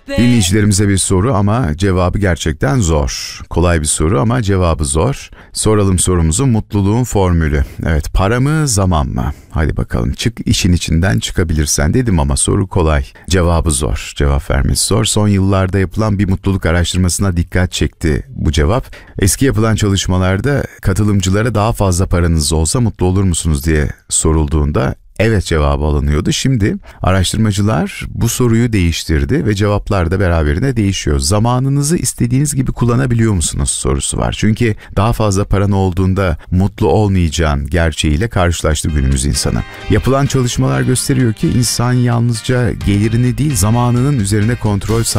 Dinleyicilerimize bir soru ama cevabı gerçekten zor. Kolay bir soru ama cevabı zor. Soralım sorumuzu, mutluluğun formülü. Evet, para mı, zaman mı? Hadi bakalım, çık işin içinden çıkabilirsen dedim ama soru kolay. Cevabı zor, cevap vermesi zor. Son yıllarda yapılan bir mutluluk araştırmasına dikkat çekti bu cevap. Eski yapılan çalışmalarda katılımcılara daha fazla paranız olsa mutlu olur musunuz diye sorulduğunda evet cevabı alınıyordu. Şimdi araştırmacılar bu soruyu değiştirdi ve cevaplar da beraberinde değişiyor. Zamanınızı istediğiniz gibi kullanabiliyor musunuz sorusu var. Çünkü daha fazla paran olduğunda mutlu olmayacağın gerçeğiyle karşılaştı günümüz insanı. Yapılan çalışmalar gösteriyor ki insan yalnızca gelirini değil zamanının üzerine kontrol